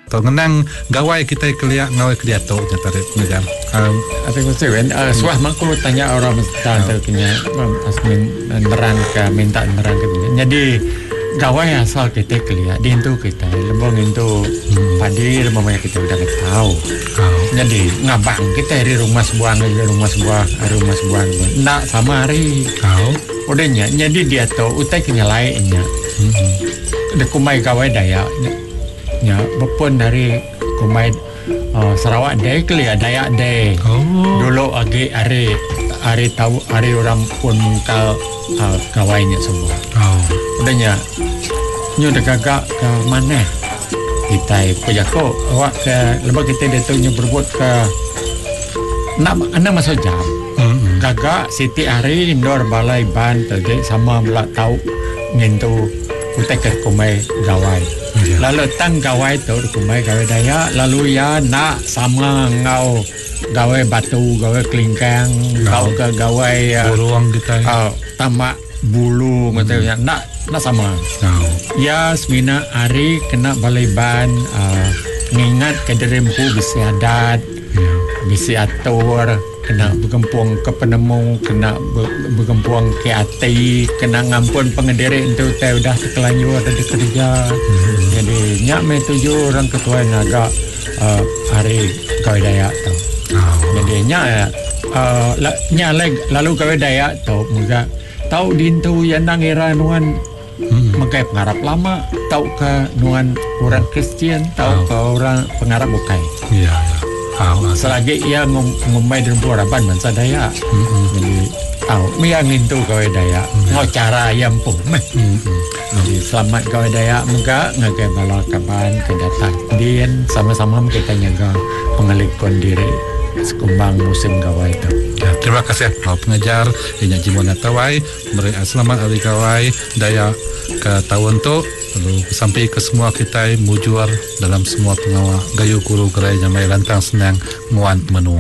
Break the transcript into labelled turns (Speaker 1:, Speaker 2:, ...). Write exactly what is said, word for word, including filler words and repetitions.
Speaker 1: to ngenang gawai kita kelia ngawai kediato nya tarik pengajar. Um,
Speaker 2: Apa yang saya uh, suah maklu tanya orang mesti terkenya asmin nerang ke minta nerang ke. Jadi gawai asal kita kelia di itu kita lembong itu hmm. padi rumah kita udah tahu. Oh. Jadi ngabang kita dari rumah sebuah dari rumah sebuah dari rumah sebuah nak sama hari.
Speaker 1: Oh.
Speaker 2: Udahnya jadi dia tahu utai kenyalainnya. Hmm. Ada kumai gawai daya nya bepun dari kumai uh, Sarawak daya kelia daya daya.
Speaker 1: Oh.
Speaker 2: Dulu agi hari hari tahu hari orang pun mengkal uh, gawainya semua.
Speaker 1: Oh.
Speaker 2: Udahnya nyu dah gagak ke mana kita pejako awak ke lebih kita dia tahu nyu berbuat ke nak anda masuk jam mm-hmm. gagak Siti Ari indoor balai ban tadi sama belak tahu ngintu utek ke kumai gawai yeah. Lalu tang gawai tu kumai gawai daya lalu ya nak sama ngau gawai batu gawai kelingkang ngau ke gawai
Speaker 1: buruang kita
Speaker 2: uh, tamak bulu katanya mm. nak nak sama
Speaker 1: oh.
Speaker 2: Ya semina hari kena balai ban uh, ngingat kederempu bisi adat yeah. Bisi atur kena bergempuang ke penemu kena bergempuang ke hati kena ngampun pengendiri itu teh udah terkelanjur ada di kerja mm. Jadi nyak me tujuh orang ketua yang agak uh, hari kawai daya tu oh. Jadi nyak uh, nyak lalu kawai daya tu muka tahu dintu yang nangira nuan hmm. Makai pengarap lama tahu ke nuan orang Kristian tahu oh. Ke orang pengarap bukai
Speaker 1: iya ya oh,
Speaker 2: selagi ia ngum, ngumai dan buraban bangsa daya hmm. Jadi tahu yang itu kawai daya hmm. Ngau cara yang pun hmm. Jadi selamat kawai daya muka ngagai bala kaban kedatang dian sama-sama kita nyaga pengalikon diri sekumbang musim gawai itu.
Speaker 1: Ya, terima kasih Pak Pengajar Inya Jimona Tawai beri selamat hari gawai daya ke tahun tu lalu sampai ke semua kita mujur dalam semua pengawal gayu guru gerai nyamai lantang senang muan menua.